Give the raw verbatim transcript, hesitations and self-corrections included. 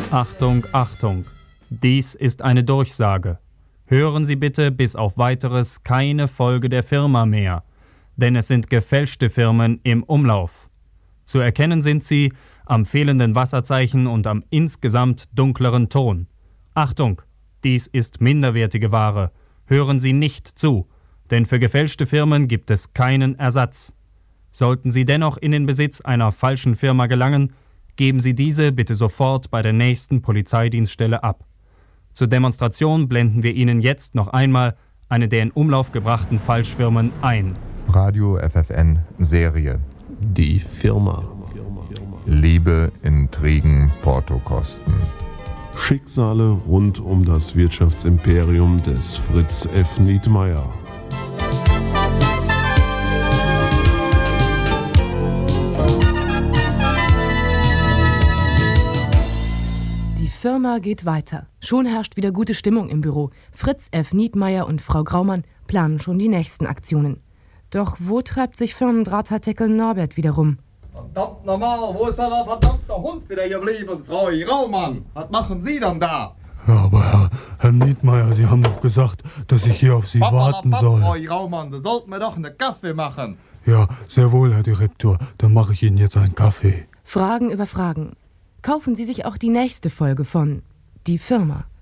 Achtung, Achtung! Dies ist eine Durchsage. Hören Sie bitte bis auf Weiteres keine Folge der Firma mehr, denn es sind gefälschte Firmen im Umlauf. Zu erkennen sind sie am fehlenden Wasserzeichen und am insgesamt dunkleren Ton. Achtung! Dies ist minderwertige Ware. Hören Sie nicht zu, denn für gefälschte Firmen gibt es keinen Ersatz. Sollten Sie dennoch in den Besitz einer falschen Firma gelangen, geben Sie diese bitte sofort bei der nächsten Polizeidienststelle ab. Zur Demonstration blenden wir Ihnen jetzt noch einmal eine der in Umlauf gebrachten Falschfirmen ein. Radio F F N Serie. Die Firma. Liebe, Intrigen, Portokosten. Schicksale rund um das Wirtschaftsimperium des Fritz F. Nietmeyer. Die Firma geht weiter. Schon herrscht wieder gute Stimmung im Büro. Fritz F. Nietmeyer und Frau Graumann planen schon die nächsten Aktionen. Doch wo treibt sich Firmendrahtharteckel Norbert wieder rum? Verdammt normal, wo ist aber verdammter Hund wieder geblieben, Frau Graumann? Was machen Sie denn da? Ja, aber Herr, Herr Nietmeyer, Sie haben doch gesagt, dass ich hier auf Sie Papa, warten Papa, soll. Frau Graumann, Sie sollten mir doch einen Kaffee machen. Ja, sehr wohl, Herr Direktor. Dann mache ich Ihnen jetzt einen Kaffee. Fragen über Fragen. Kaufen Sie sich auch die nächste Folge von Die Firma.